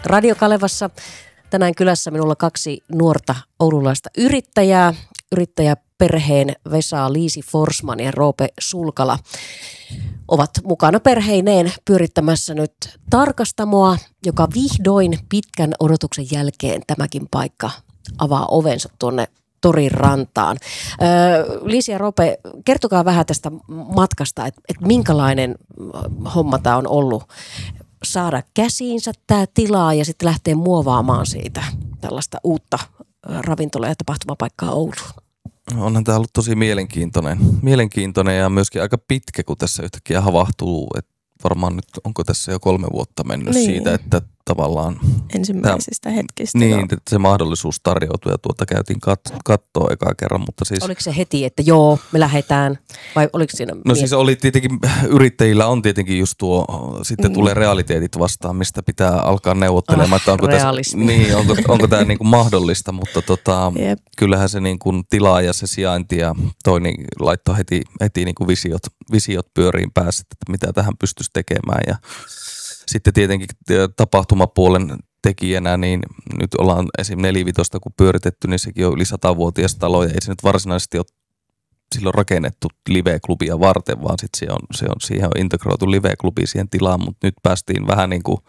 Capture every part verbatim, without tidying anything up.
Radio Kalevassa. Tänään kylässä minulla kaksi nuorta oululaista yrittäjää. Yrittäjäperheen Vesa Liisi Forsman ja Roope Sulkala ovat mukana perheineen pyörittämässä nyt tarkastamoa, joka vihdoin pitkän odotuksen jälkeen tämäkin paikka avaa ovensa tuonne torin rantaan. Öö, Liisi ja Roope, kertokaa vähän tästä matkasta, että et minkälainen homma tämä on ollut saada käsiinsä tämä tilaa ja sitten lähteä muovaamaan siitä tällaista uutta ravintola- ja tapahtumapaikkaa Ouluun. Onhan tämä ollut tosi mielenkiintoinen, mielenkiintoinen ja myöskin aika pitkä, kun tässä yhtäkkiä havahtuu, että varmaan nyt onko tässä jo kolme vuotta mennyt niin. siitä, että tavallaan ensimmäisistä tämä, hetkistä. Niin, että se mahdollisuus tarjoutui ja tuota käytiin kat- kattoa ekaa kerran, mutta siis... Oliko se heti, että joo, me lähdetään, vai oliko siinä... No miet- siis oli tietenkin, yrittäjillä on tietenkin just tuo, sitten mm. tulee realiteetit vastaan, mistä pitää alkaa neuvottelemaan, oh, että onko, tässä, niin, onko, onko tämä niin kuin mahdollista, mutta tota, yep. kyllähän se niin kuin tila ja se sijainti ja toinen laittoi heti, heti niin kuin visiot, visiot pyöriin päässä, että mitä tähän pystyisi tekemään ja sitten tietenkin tapahtumapuolen tekijänä, niin nyt ollaan esim. nelivitosta kun pyöritetty, niin sekin on yli satavuotias talo ja ei se nyt varsinaisesti ole silloin rakennettu live-klubia varten, vaan sitten se on, se on, siihen on integroitu live-klubi siihen tilaan, mutta nyt päästiin vähän niin kuin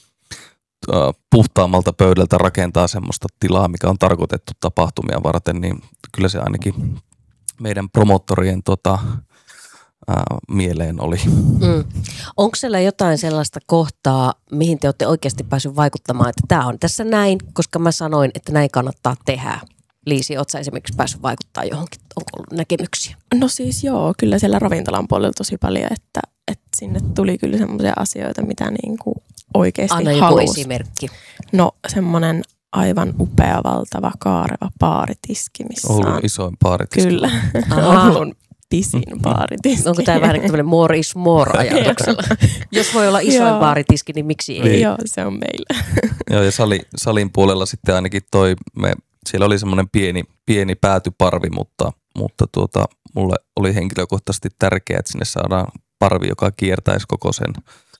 uh, puhtaammalta pöydältä rakentaa semmoista tilaa, mikä on tarkoitettu tapahtumia varten, niin kyllä se ainakin meidän promottorien tota, Ää, mieleen oli. Mm. Onko siellä jotain sellaista kohtaa, mihin te olette oikeasti päässyt vaikuttamaan, että tämä on tässä näin, koska mä sanoin, että näin kannattaa tehdä? Liisi, ootko sä esimerkiksi päässyt vaikuttaa johonkin? Onko ollut näkemyksiä? No siis joo, kyllä siellä ravintolan puolella tosi paljon, että, että sinne tuli kyllä semmoisia asioita, mitä niinku oikeasti halusi. Anna joku esimerkki. No semmoinen aivan upea, valtava, kaareva baaritiski, missä Oulun on... isoin baaritiski. Kyllä, Oulun pisin baaritiski. Onko tämä vähän tämmöinen more is more ajatuksella? Jos voi olla isoin Joo. baaritiski, niin miksi ei? Joo, se on meillä. Joo, ja sali, salin puolella sitten ainakin toi, me, siellä oli semmoinen pieni, pieni päätyparvi, mutta, mutta tuota, mulle oli henkilökohtaisesti tärkeää, että sinne saadaan parvi, joka kiertäisi koko sen,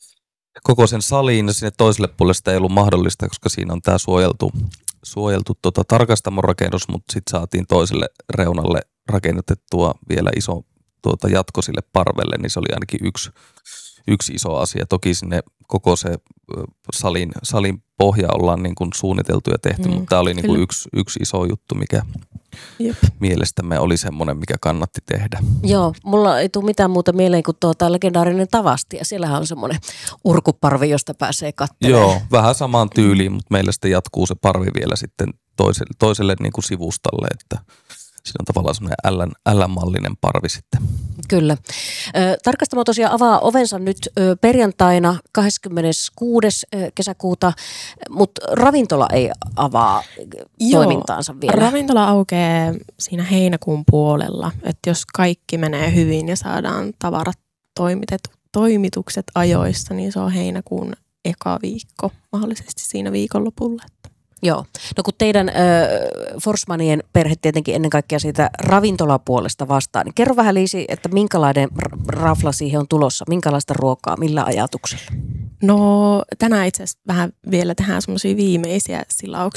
koko sen saliin, ja sinne toiselle puolelle sitä ei ollut mahdollista, koska siinä on tämä suojeltu, suojeltu tota, tarkastamon rakennus, mutta sitten saatiin toiselle reunalle rakennetettua vielä iso tuota, jatko sille parvelle, niin se oli ainakin yksi, yksi iso asia. Toki sinne koko se salin, salin pohja ollaan niin kuin suunniteltu ja tehty, mm, mutta tämä oli niin kuin yksi, yksi iso juttu, mikä Jep. mielestämme oli semmoinen, mikä kannatti tehdä. Joo, mulla ei tule mitään muuta mieleen kuin tuota legendaarinen Tavasti, ja siellähän on semmoinen urkuparvi, josta pääsee katselemaan. Joo, vähän samaan tyyliin, mutta meillä sitten jatkuu se parvi vielä sitten toiselle, toiselle niin kuin sivustalle, että siinä on tavallaan semmoinen L-mallinen parvi sitten. Kyllä. Ö, tarkastamo tosiaan avaa ovensa nyt ö, perjantaina kahdeskymmeneskuudes kesäkuuta, mutta ravintola ei avaa Joo, toimintaansa vielä. Ravintola aukeaa siinä heinäkuun puolella, että jos kaikki menee hyvin ja saadaan tavarat toimitettu, toimitukset ajoissa, niin se on heinäkuun eka viikko, mahdollisesti siinä viikonlopulla. Joo. No kun teidän äh, Forsmanien perhe tietenkin ennen kaikkea siitä ravintolapuolesta vastaa, niin kerro vähän Liisi, että minkälainen rafla siihen on tulossa, minkälaista ruokaa, millä ajatuksella? No tänään itse asiassa vähän vielä tehdään semmoisia viimeisiä